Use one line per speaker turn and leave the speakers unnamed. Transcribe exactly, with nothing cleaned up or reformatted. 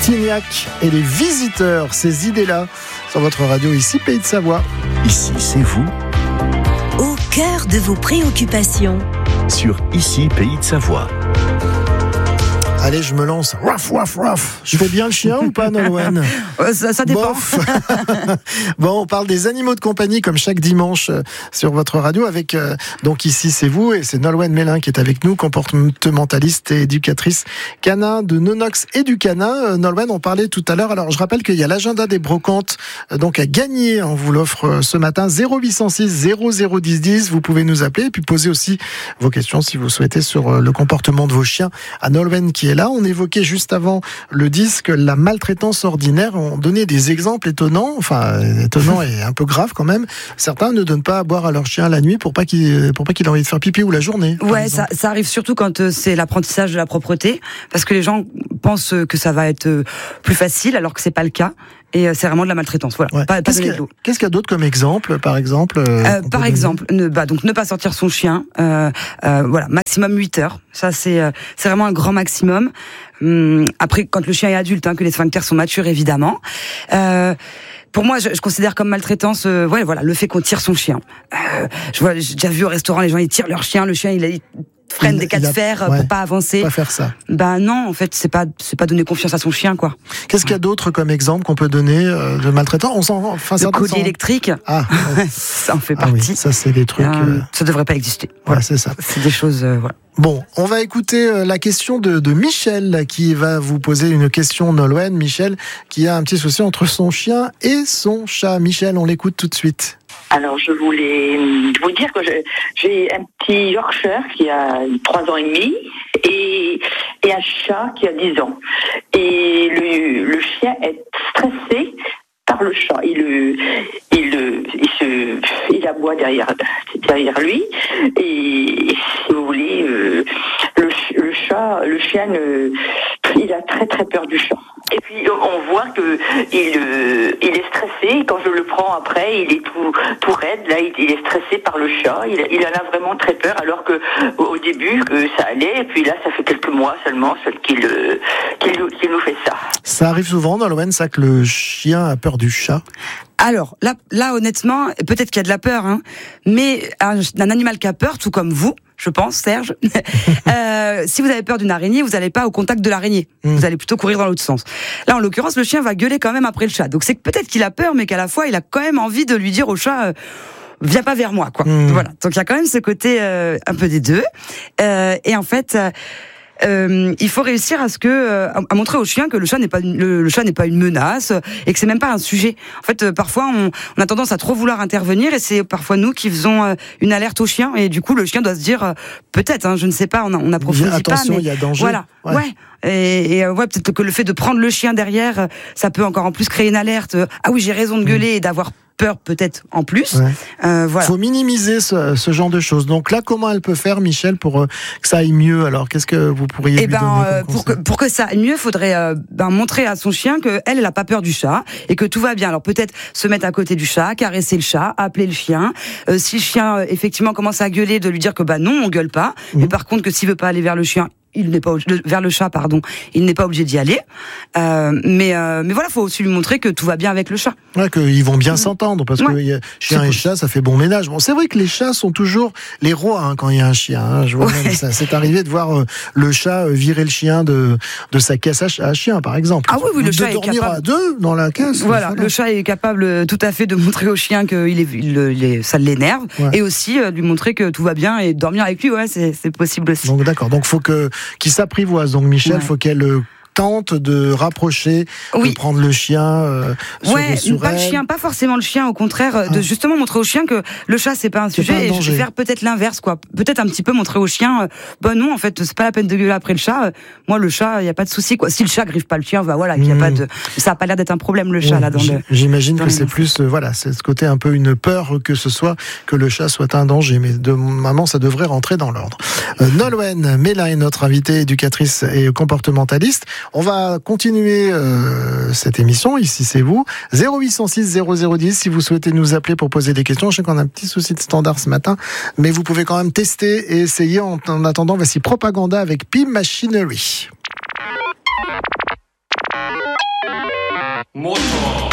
Martignac et les visiteurs, ces idées-là, sur votre radio ici, Pays de Savoie.
Ici, c'est vous.
Au cœur de vos préoccupations.
Sur Ici, Pays de Savoie.
Allez, je me lance. Ruff, ruff, ruff. Je fais bien le chien ou pas, Nolwenn ?
ça, ça dépend.
Bon, on parle des animaux de compagnie comme chaque dimanche euh, sur votre radio avec euh, donc ici c'est vous et c'est Nolwenn Mélin qui est avec nous, comportementaliste et éducatrice canin de Nonox Éducanin. Euh, Nolwenn, on parlait tout à l'heure. Alors je rappelle qu'il y a l'agenda des brocantes euh, donc à gagner. On vous l'offre euh, ce matin zéro huit cent six zéro zéro dix dix. Vous pouvez nous appeler et puis poser aussi vos questions si vous souhaitez sur euh, le comportement de vos chiens à Nolwenn qui est là. On évoquait juste avant le disque la maltraitance ordinaire. On donnait des exemples étonnants, enfin étonnants et un peu graves quand même. Certains ne donnent pas à boire à leur chien la nuit pour pas qu'il pour pas qu'il ait envie de faire pipi ou la journée.
Ouais, ça, ça arrive surtout quand euh, c'est l'apprentissage de la propreté, parce que les gens pensent que ça va être euh, plus facile alors que c'est pas le cas. Et euh, c'est vraiment de la maltraitance. Voilà.
Ouais.
Pas, pas
qu'est-ce, qu'il y a, qu'est-ce qu'il y a d'autre comme exemple, par exemple euh,
euh, Par exemple, ne, bah, donc ne pas sortir son chien. Euh, euh, voilà, maximum huit heures. Ça, c'est euh, c'est vraiment un grand maximum. Hum, après, quand le chien est adulte, hein, que les sphincters sont matures, évidemment. Euh, Pour moi, je, je considère comme maltraitance, euh, ouais, voilà, le fait qu'on tire son chien. Euh, je vois, j'ai déjà vu au restaurant, les gens ils tirent leur chien, le chien il a freine
il,
des cas de fer
ouais,
pour pas avancer.
Pas faire ça.
Bah non, en fait, c'est pas c'est pas donner confiance à son chien, quoi.
Qu'est-ce qu'il y a d'autre comme exemple qu'on peut donner euh, de maltraitance ? On s'en, enfin,
le collier
s'en...
électrique.
Ah, ouais.
Ça en fait
ah
partie.
oui, ça c'est des trucs.
Euh,
euh...
Ça devrait pas exister.
Voilà, ouais, c'est ça.
C'est des choses, euh, voilà.
Bon, on va écouter la question de, de Michel qui va vous poser une question, Nolwenn. Michel qui a un petit souci entre son chien et son chat. Michel, on l'écoute tout de suite.
Alors, je voulais vous dire que je, j'ai un petit Yorkshire qui a trois ans et demi et, et un chat qui a dix ans. Et le, le chien est stressé par le chat. Il, il, il, se, il aboie derrière, derrière lui. Et si vous voulez, le, le chat, le chien, il a très très peur du chat. Et puis on voit que il, il est stressé. Quand je le prends après, il est tout, tout raide. Là, il, il est stressé par le chat. Il, il en a vraiment très peur. Alors que au début, ça allait. Et puis là, ça fait quelques mois seulement qu'il, qu'il, qu'il nous fait ça.
Ça arrive souvent, Nolwenn, ça que le chien a peur du chat.
Alors là, là honnêtement, peut-être qu'il y a de la peur, hein, mais un, un animal qui a peur, tout comme vous, je pense, Serge. euh, si vous avez peur d'une araignée, vous n'allez pas au contact de l'araignée. Mmh. Vous allez plutôt courir dans l'autre sens. Là, en l'occurrence, le chien va gueuler quand même après le chat. Donc c'est que peut-être qu'il a peur, mais qu'à la fois, il a quand même envie de lui dire au chat. Euh, Viens pas vers moi, quoi. Mmh. Voilà. Donc il y a quand même ce côté euh, un peu des deux. Euh, et en fait. Euh, Euh, il faut réussir à ce que euh, à montrer au chien que le chat n'est pas une, le, le chat n'est pas une menace et que c'est même pas un sujet. En fait, euh, parfois on, on a tendance à trop vouloir intervenir et c'est parfois nous qui faisons euh, une alerte au chien et du coup le chien doit se dire euh, peut-être, hein, je ne sais pas, on on approfondit pas,
attention,
mais
il y a danger.
Voilà, ouais. ouais. Et, et euh, ouais, peut-être que le fait de prendre le chien derrière, euh, ça peut encore en plus créer une alerte. Euh, ah oui, j'ai raison de gueuler et d'avoir peur peut-être en plus.
Ouais.
Euh, voilà.
Faut minimiser ce, ce genre de choses. Donc là, comment elle peut faire, Michel, pour euh, que ça aille mieux ? Alors, qu'est-ce que vous pourriez
eh
lui
ben,
donner
euh, pour que pour que ça aille mieux, faudrait euh, ben, montrer à son chien que elle, elle a pas peur du chat et que tout va bien. Alors peut-être se mettre à côté du chat, caresser le chat, appeler le chien. Euh, si le chien euh, effectivement commence à gueuler, de lui dire que bah non, on gueule pas. Mmh. Mais par contre, que s'il veut pas aller vers le chien, il n'est pas vers le chat, pardon. Il n'est pas obligé d'y aller. Euh, mais euh, mais voilà, faut aussi lui montrer que tout va bien avec le chat.
Ouais, qu'ils vont bien mmh. s'entendre parce
ouais.
que y a chien c'est et chat, ça fait bon ménage. Bon, c'est vrai que les chats sont toujours les rois hein, quand il y a un chien. Hein. Je vois ouais. même ça. C'est arrivé de voir euh, le chat euh, virer le chien de de sa caisse à, ch- à chien, par exemple.
Ah oui, oui, le
de
chat
dormir
est capable.
à deux dans la caisse.
Voilà, le chat est capable tout à fait de montrer au chien que il est, il, il est, ça l'énerve ouais. et aussi euh, lui montrer que tout va bien et dormir avec lui. Ouais, c'est c'est possible aussi.
Donc d'accord. Donc faut que qu'il s'apprivoise. Donc Michel, ouais. faut qu'elle euh, tente de rapprocher, oui. de prendre le chien. Euh,
ouais,
sur, sur
pas
elle.
le chien, pas forcément le chien. Au contraire, ah. de justement montrer au chien que le chat c'est pas un c'est sujet. Pas un et je vais faire peut-être l'inverse, quoi. Peut-être un petit peu montrer au chien. Euh, bah non, en fait, c'est pas la peine de gueuler après le chat. Euh, moi, le chat, il y a pas de souci, quoi. Si le chat griffe pas le chien, bah voilà, il mmh. y a pas de. Ça a pas l'air d'être un problème le chat ouais, là dans le.
J'imagine
dans
que c'est plus, euh, voilà, c'est ce côté un peu une peur que ce soit que le chat soit un danger, mais de maman, ça devrait rentrer dans l'ordre. Euh, Nolwenn Mélin est notre invitée, éducatrice et comportementaliste. On va continuer. Continuer euh, cette émission, ici c'est vous, zéro huit cent six zéro zéro dix si vous souhaitez nous appeler pour poser des questions. Je sais qu'on a un petit souci de standard ce matin, mais vous pouvez quand même tester et essayer. En, en attendant, voici Propaganda avec P Machinery.
moto.